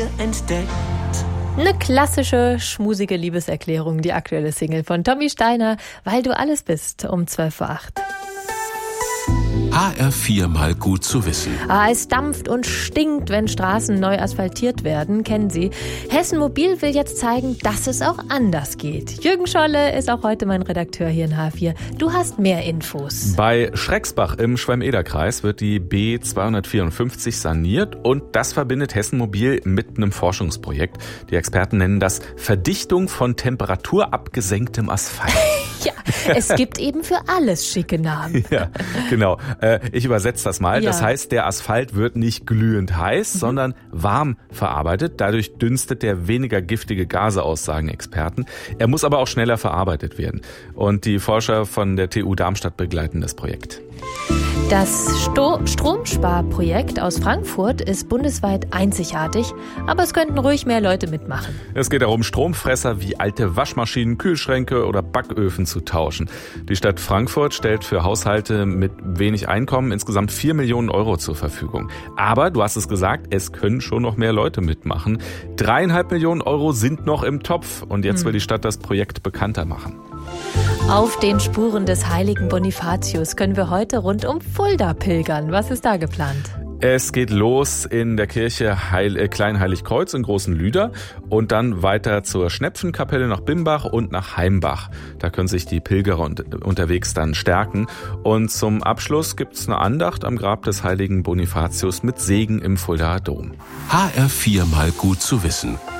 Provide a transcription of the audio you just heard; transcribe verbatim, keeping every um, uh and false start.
entdeckt. Eine klassische, schmusige Liebeserklärung, die aktuelle Single von Tommy Steiner, Weil du alles bist, um zwölf Uhr acht. H R vier mal gut zu wissen. Ah, es dampft und stinkt, wenn Straßen neu asphaltiert werden, kennen Sie. Hessen Mobil will jetzt zeigen, dass es auch anders geht. Jürgen Scholle ist auch heute mein Redakteur hier in H R vier. Du hast mehr Infos. Bei Schrecksbach im Schwalm-Eder-Kreis wird die B zweihundertvierundfünfzig saniert und das verbindet Hessen Mobil mit einem Forschungsprojekt. Die Experten nennen das Verdichtung von temperaturabgesenktem Asphalt. Ja, es gibt eben für alles schicke Namen. Ja, genau. Äh, ich übersetze das mal. Ja. Das heißt, der Asphalt wird nicht glühend heiß, mhm. sondern warm verarbeitet. Dadurch dünstet der weniger giftige Gase aus, sagen Experten. Er muss aber auch schneller verarbeitet werden. Und die Forscher von der T U Darmstadt begleiten das Projekt. Das Sto- Stromsparprojekt aus Frankfurt ist bundesweit einzigartig, aber es könnten ruhig mehr Leute mitmachen. Es geht darum, Stromfresser wie alte Waschmaschinen, Kühlschränke oder Backöfen zu tauschen. Die Stadt Frankfurt stellt für Haushalte mit wenig Einkommen insgesamt vier Millionen Euro zur Verfügung. Aber, du hast es gesagt, es können schon noch mehr Leute mitmachen. Dreieinhalb Millionen Euro sind noch im Topf und jetzt hm. will die Stadt das Projekt bekannter machen. Auf den Spuren des heiligen Bonifatius können wir heute rund um Fulda pilgern. Was ist da geplant? Es geht los in der Kirche Heil, äh, Kleinheiligkreuz in Großen Lüder und dann weiter zur Schnepfenkapelle nach Bimbach und nach Heimbach. Da können sich die Pilgerer und, unterwegs dann stärken. Und zum Abschluss gibt's eine Andacht am Grab des heiligen Bonifatius mit Segen im Fuldaer Dom. H R vier mal gut zu wissen.